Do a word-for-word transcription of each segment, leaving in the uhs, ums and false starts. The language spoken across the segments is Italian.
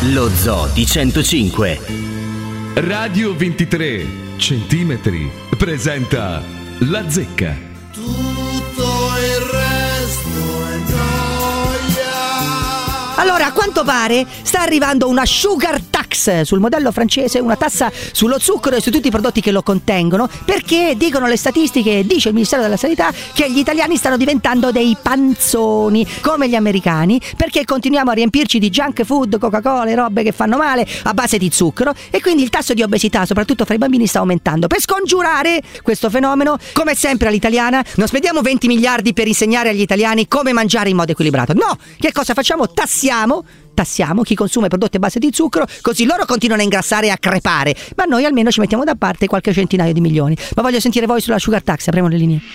Lo Zoo di centocinque. Radio ventitré centimetri presenta La Zecca. Tutto il resto è gioia. Allora, a quanto pare sta arrivando una sugar tax sul modello francese, una tassa sullo zucchero e su tutti i prodotti che lo contengono, perché dicono le statistiche, dice il Ministero della Sanità, che gli italiani stanno diventando dei panzoni come gli americani, perché continuiamo a riempirci di junk food, Coca-Cola e robe che fanno male a base di zucchero, e quindi il tasso di obesità, soprattutto fra i bambini, sta aumentando. Per scongiurare questo fenomeno, come sempre all'italiana, non spendiamo venti miliardi per insegnare agli italiani come mangiare in modo equilibrato. No! Che cosa facciamo? Tassiamo Tassiamo chi consuma i prodotti a base di zucchero, così loro continuano a ingrassare e a crepare, ma noi almeno ci mettiamo da parte qualche centinaio di milioni. Ma voglio sentire voi sulla sugar tax, apriamo le linee.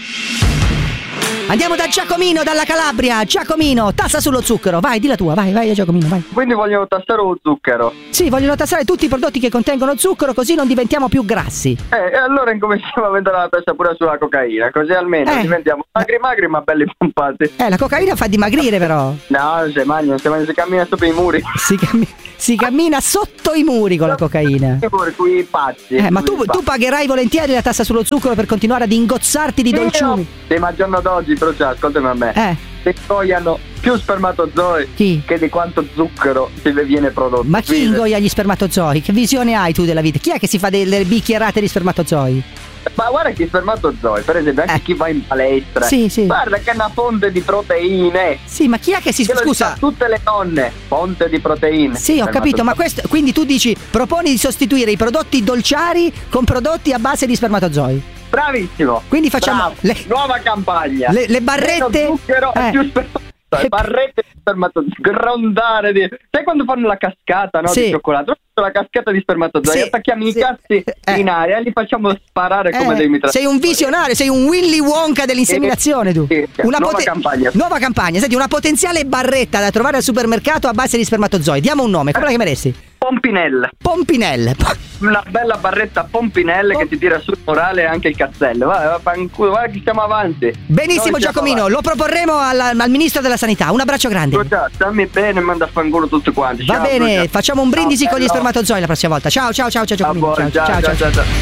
Andiamo da Giacomino, dalla Calabria. Giacomino, tassa sullo zucchero. Vai, di la tua, vai, vai Giacomino, vai. Quindi vogliono tassare lo zucchero? Sì, vogliono tassare tutti i prodotti che contengono zucchero, così non diventiamo più grassi. Eh, e allora incominciamo a vendere la testa pure sulla cocaina, così almeno Eh. diventiamo magri magri ma belli pompati. Eh, la cocaina fa dimagrire però. No, non si mangia, non si mangia, si cammina sopra i muri. Si, cammi- si cammina sotto i muri con la cocaina. Per cui pazzi. Eh, ma tu, Quei tu pagherai volentieri la tassa sullo zucchero per continuare ad ingozzarti di pazzi. dolciumi. Sì, ma al giorno d'oggi, però, cioè, ascoltami a me. Eh. Se poi hanno più spermatozoi Chi? che di quanto zucchero si viene prodotto. Ma chi Quindi- ingoia gli spermatozoi? Che visione hai tu della vita? Chi è che si fa delle bicchierate di spermatozoi? Ma guarda che spermatozoi, per esempio, anche Eh. chi va in palestra. Sì, sì. Guarda che è una fonte di proteine. Sì, ma chi è che si Che lo scusa? dicono tutte le donne, fonte di proteine. Sì, ho capito, ma Spermatozoi. questo quindi tu dici proponi di sostituire i prodotti dolciari con prodotti a base di spermatozoi. Bravissimo. Quindi facciamo Bravo. le- nuova campagna. le- le barrette- Meno zucchero eh. e più spermatozoi. Le- Barrette di spermatozoi. Grondare di. Sai quando fanno la cascata, no? Sì. Di cioccolato? La cascata di spermatozoi. Sì. Attacchiamo i Sì. cazzi Eh. in aria e li facciamo sparare come Eh, dei mitra. sei un visionario, sei un Willy Wonka dell'inseminazione tu. Sì, sì, nuova campagna. Nuova campagna, senti, una potenziale barretta da trovare al supermercato a base di spermatozoi. Diamo un nome, come la chiameresti? Pompinelle. Pompinelle. Una bella barretta Pompinelle Pom- che ti tira sul morale e anche il cazzello. Va, va, fanculo, guarda che siamo avanti. Benissimo Noi siamo Giacomino, avanti. lo proporremo alla- al ministro della sanità. Un abbraccio grande. Ciao, stammi bene e manda a fanculo tutti quanti. Va Ciao, bene, Lucia. facciamo un brindisi Ciao, con gli bello. spermatozoi la prossima volta. Ciao ciao ciao ciao Ciao, Giacomino. buon- ciao, ciao, ciao, ciao.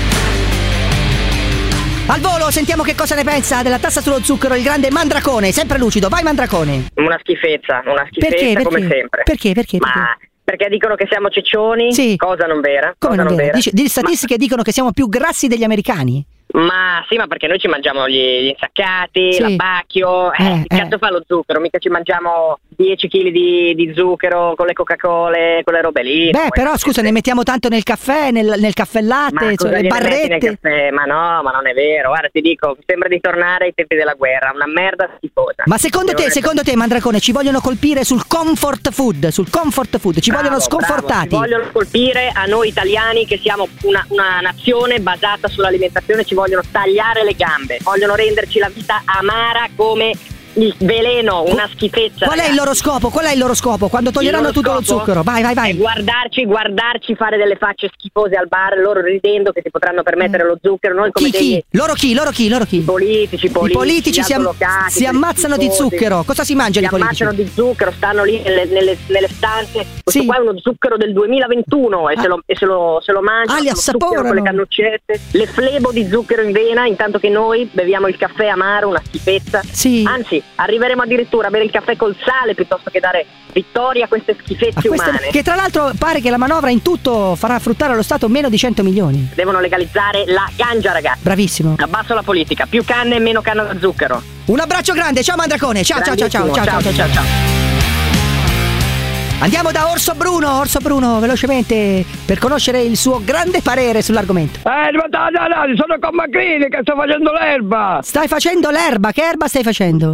Al volo sentiamo che cosa ne pensa della tassa sullo zucchero il grande Mandracone, sempre lucido. Vai Mandracone. Una schifezza, una schifezza Perché? Perché? come sempre. Perché? Perché? Ma Perché? perché dicono che siamo ciccioni? Sì. Cosa non vera? Come cosa non non vero? vera? Dice, di statistiche dicono che siamo più grassi degli americani. Ma sì, ma perché noi ci mangiamo gli, gli insaccati, Sì. l'abbacchio, eh, Eh, che eh. cazzo fa lo zucchero? Mica ci mangiamo dieci chili di, di zucchero con le Coca-Cola, quelle robe lì. Beh, no? però scusa, ne mettiamo tanto nel caffè, nel, nel caffè latte, Ma cioè, cosa le gliene metti nel barrette. caffè? Ma no, ma non è vero. Guarda, ti dico, mi sembra di tornare ai tempi della guerra, una merda schifosa. Ma secondo te, Devo- secondo te, Mandracone, ci vogliono colpire sul comfort food, sul comfort food, ci Bravo, vogliono bravo. sconfortati. Ci vogliono colpire a noi italiani che siamo una, una nazione basata sull'alimentazione, ci vogliono tagliare le gambe, vogliono renderci la vita amara come il veleno, una schifezza. Qual è il ragazzi. loro scopo? Qual è il loro scopo? Quando toglieranno loro tutto lo scopo zucchero? Vai, vai, E vai. guardarci, guardarci fare delle facce schifose al bar, loro ridendo che si potranno permettere lo zucchero, noi come Chi, chi? degli Loro chi? Loro chi? Loro chi? politici, I politici, politici si, am- altolocati, si ammazzano di schifosi. zucchero. Cosa si mangiano Si i politici? ammazzano di zucchero, stanno lì nelle, nelle, nelle stanze. Questo Sì. qua è uno zucchero del duemilaventuno e, Ah. se, lo, e se, lo, se lo mangiano, Ah, li lo zucchero con assaporano. le cannuccette, le flebo di zucchero in vena, intanto che noi beviamo il caffè amaro, una schifezza. Sì. Anzi, arriveremo addirittura a bere il caffè col sale piuttosto che dare vittoria a queste A schifezze queste- umane. che tra l'altro pare che la manovra in tutto farà fruttare allo Stato meno di cento milioni. Devono legalizzare la ganja, ragazzi. Bravissimo. Abbasso la politica, più canne e meno canna da zucchero. Un abbraccio grande, ciao Mandracone. Ciao ciao ciao ciao ciao ciao ciao. ciao, ciao. Andiamo da Orso Bruno, Orso Bruno, velocemente per conoscere il suo grande parere sull'argomento. Eh, ma dai, dai, dai, sono con Macrini che sto facendo l'erba. Stai facendo l'erba, che erba stai facendo?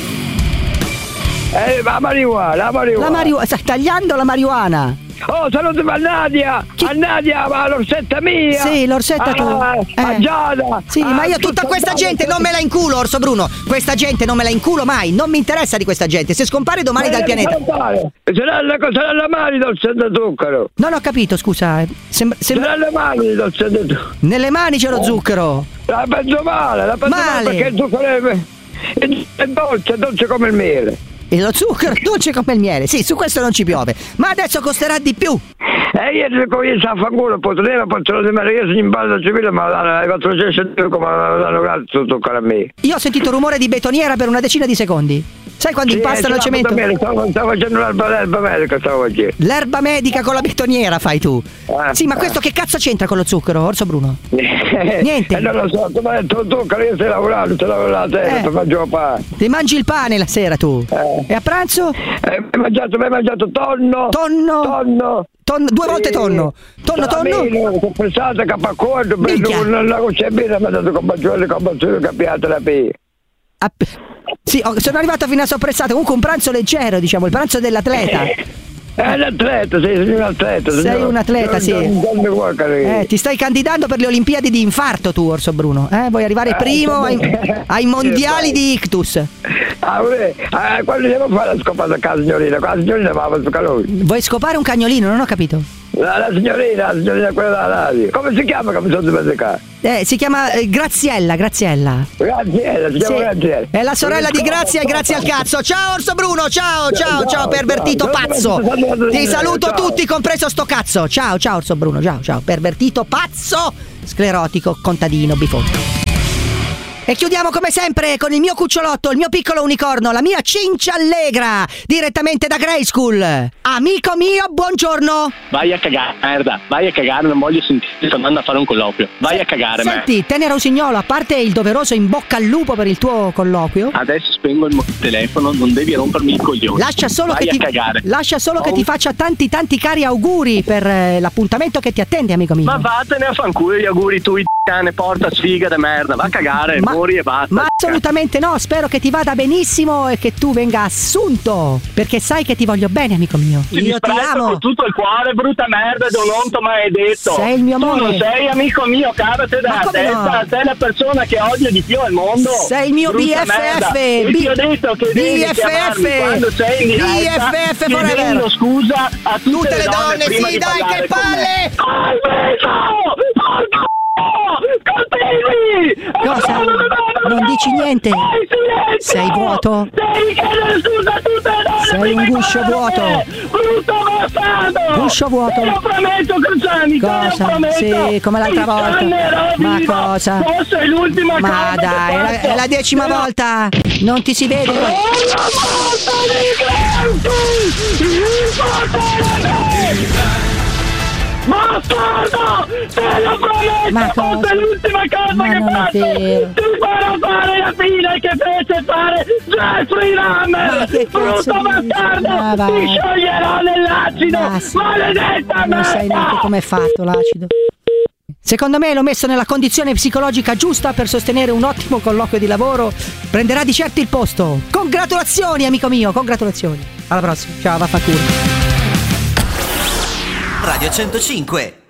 Eh, la marijuana, la marijuana. La marijuana, stai tagliando la marijuana. Oh, saluto a Nadia, Chi- a Nadia, ma l'orsetta mia. Sì, l'orsetta tu. Ah, a Eh. Giada. Sì, Ah, ma io tutta tutta questa Giada. gente non me la inculo, Orso Bruno. Questa gente non me la inculo mai. Non mi interessa di questa gente. Se scompare domani dal pianeta. Sarà la, sarà la mani del senza zucchero. Non ho capito, scusa. eh. Sembra, sembra- Sarà le mani del senza zucchero. Nelle mani c'è lo zucchero. La penso male, la penso male, Male. perché il zucchero è, è, è dolce, è dolce come il miele. E lo zucchero è dolce come il miele. Sì, su questo non ci piove. Ma adesso costerà di più. E ieri comincia a fare culo, potrei portare di me, io sono in base civile, ma alle quattrocento come danno cazzo toccare a me. Io ho sentito rumore di betoniera per una decina di secondi. Sai quando Sì, impastano il eh, cemento? Stavo, stavo facendo l'erba, l'erba medica, stavo facendo. L'erba medica con la betoniera fai tu. Eh, Sì, ma eh. questo che cazzo c'entra con lo zucchero, Orso Bruno? Niente. E non lo so, tu mi hai detto, tu che io stai lavorando, stai lavorando la terra, Eh. ti mangio il pane. Ti mangi il pane la sera tu. Eh. E a pranzo? Eh, mi hai mangiato, mi hai mangiato tonno. Tonno. Tonno. Tonno, due volte tonno. Tonno, tonno. Salamino, compressato, capaccordo, Minchia. prendo una cucina, mi ha dato con maggiore, con maggiore capiate la P. Ah, sì, oh, sono arrivato fino a soppressato. Comunque un pranzo leggero, diciamo, il pranzo dell'atleta. È un atleta, sei, sei un atleta. Sei signor. un atleta, sì. Non- non mi vuoi capire. Eh, ti stai candidando per le Olimpiadi di infarto tu, Orso Bruno. Eh, vuoi arrivare primo ai, ai mondiali di ictus. Ah, ure, ah, quando devo fare la scopata a casa signorina? Qua la signorina va a fare lui. Vuoi scopare un cagnolino? Non ho capito. La, la signorina, la signorina quella della radio. Come si chiama che mi sono dimenticato? Eh, si chiama eh, Graziella, Graziella. Graziella, si chiama Sì. Graziella. È la sorella di Grazia e grazie al cazzo. Ciao Orso Bruno, ciao, ciao, ciao, pervertito pazzo. Ti saluto tutti, compreso sto cazzo. Ciao, ciao Orso Bruno, ciao, ciao, pervertito pazzo, sclerotico, contadino, bifonco. E chiudiamo come sempre con il mio cucciolotto, il mio piccolo unicorno, la mia cincia allegra, direttamente da Grayskull. Amico mio, buongiorno. Vai a cagare, merda, vai a cagare, non voglio sentirti, sto andando a fare un colloquio. Vai a cagare, merda. Senti, tenero usignolo, a parte il doveroso in bocca al lupo per il tuo colloquio, Adesso spengo il mo- telefono, non devi rompermi il coglione. lascia solo vai che a ti cagare. lascia solo che Oh. ti faccia tanti tanti cari auguri per eh, l'appuntamento che ti attende, amico mio. Ma vattene a fanculo gli auguri tu, cane, porta sfiga de merda. Va a cagare, Ma- muori e basta. Ma assolutamente no, spero che ti vada benissimo e che tu venga assunto, perché sai che ti voglio bene, amico mio. Ti Io ti disprezzo amo. con tutto il cuore, brutta merda, di un onto maledetto. Sei il mio tu amore. non sei amico mio, cavate Ma dalla come testa. no? Sei la persona che odio di più al mondo. Sei il mio Brutta B F F. merda. E B- ti ho detto che devi B F F. chiamarmi quando sei in diretta, B F F forever. chiedendo scusa a tutte, Tutte le donne, prima sì, di dai, parlare che con me. palle! Colpito! Colpimi! Cosa? Non dici niente? Sei vuoto? Devi chiedere scusa a tutte le donne. Sei prima un di guscio parlare con vuoto. me. Brutto bastardo! Guscio vuoto. Te lo prometto, Cruciani, te lo Cosa? prometto. Sì, come l'altra Il volta. cannerò Ma vivo. cosa? Forse è l'ultima Ma cosa che dai, è la, faccio. è la decima Però- volta. Non ti si vede. Una volta di Clancy! Bastardo! Te lo prometto! Ma cosa? Forse è l'ultima cosa Ma che non è faccio! vero. Ti farò fare la fine che fece fare Jeffrey Ma che Dahmer! cazzo Brutto dici? bastardo! Ma va. Ti scioglierò nell'acido! Basta. Maledetta Non sai neanche merda! com'è fatto l'acido. Secondo me l'ho messo nella condizione psicologica giusta per sostenere un ottimo colloquio di lavoro. Prenderà di certo il posto. Congratulazioni, amico mio, congratulazioni. Alla prossima. Ciao, vaffanculo. Radio centocinque.